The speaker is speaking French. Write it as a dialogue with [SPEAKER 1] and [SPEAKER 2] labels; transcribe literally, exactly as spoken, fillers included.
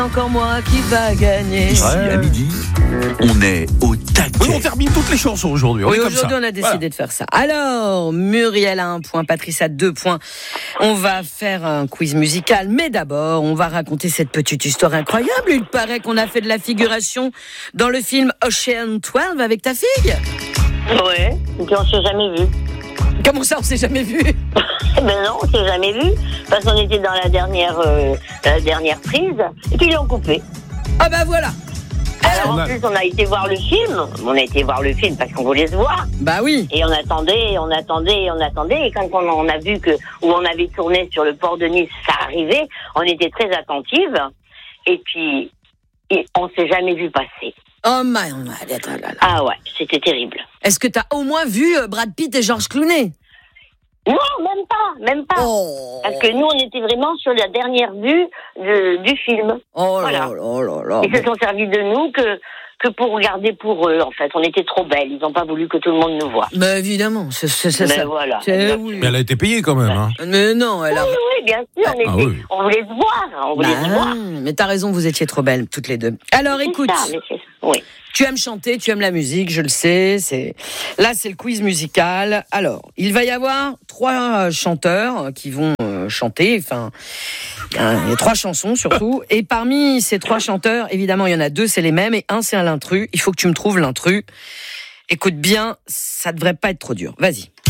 [SPEAKER 1] Encore moi qui va gagner.
[SPEAKER 2] Ici, à midi, on est au taquet.
[SPEAKER 3] Oui, on termine toutes les chansons aujourd'hui. On
[SPEAKER 1] Oui,
[SPEAKER 3] est comme
[SPEAKER 1] aujourd'hui
[SPEAKER 3] ça.
[SPEAKER 1] on a décidé
[SPEAKER 3] Voilà.
[SPEAKER 1] de faire ça. Alors, Muriel a un point, Patrice a deux points. On va faire un quiz musical, mais d'abord, on va raconter cette petite histoire incroyable. Il paraît qu'on a fait de la figuration dans le film Ocean douze avec ta fille.
[SPEAKER 4] Ouais, et puis on s'est jamais vu.
[SPEAKER 1] Comment ça, on s'est jamais vu?
[SPEAKER 4] Ben non, on s'est jamais vu, parce qu'on était dans la dernière, euh, la dernière prise, et puis ils l'ont coupé.
[SPEAKER 1] Ah bah voilà.
[SPEAKER 4] Alors
[SPEAKER 3] on a-
[SPEAKER 4] en plus, on a été voir le film, on a été voir le film parce qu'on voulait se voir,
[SPEAKER 1] Bah oui.
[SPEAKER 4] et on attendait, on attendait, on attendait, et quand on, on a vu que, où on avait tourné sur le port de Nice, ça arrivait, on était très attentives, et puis, et on s'est jamais vu passer.
[SPEAKER 1] Oh my, oh my, attends, là, là.
[SPEAKER 4] Ah ouais, c'était terrible.
[SPEAKER 1] Est-ce que t'as au moins vu euh, Brad Pitt et George Clooney?
[SPEAKER 4] Non, même pas, même pas.
[SPEAKER 1] Oh.
[SPEAKER 4] Parce que nous, on était vraiment sur la dernière vue de, du film.
[SPEAKER 1] Oh là
[SPEAKER 4] Voilà.
[SPEAKER 1] là là là.
[SPEAKER 4] Ils se sont servis de nous que, que pour regarder pour eux, en fait. On était trop belles. Ils n'ont pas voulu que tout le monde nous voie.
[SPEAKER 1] Mais évidemment, c'est c'est- c'est
[SPEAKER 4] Mais
[SPEAKER 1] ça.
[SPEAKER 4] voilà.
[SPEAKER 1] C'est-
[SPEAKER 4] Exactement.
[SPEAKER 1] oui.
[SPEAKER 3] Mais elle a été payée quand même. Hein.
[SPEAKER 1] Mais non, elle a...
[SPEAKER 4] Oui, oui, bien sûr. On, était,
[SPEAKER 3] Ah oui.
[SPEAKER 4] on voulait se voir. On voulait
[SPEAKER 1] Bah,
[SPEAKER 4] se voir.
[SPEAKER 1] mais t'as raison, vous étiez trop belles, toutes les deux. Alors
[SPEAKER 4] C'est
[SPEAKER 1] écoute,
[SPEAKER 4] ça, mais c'est ça. Oui.
[SPEAKER 1] tu aimes chanter, tu aimes la musique, je le sais. C'est Là, c'est le quiz musical. Alors, il va y avoir trois chanteurs qui vont euh, chanter. Enfin, il y a il y a trois chansons surtout. Et parmi ces trois chanteurs, évidemment, il y en a deux, c'est les mêmes, et un, c'est un l'intrus. Il faut que tu me trouves l'intrus. Écoute bien, ça devrait pas être trop dur. Vas-y.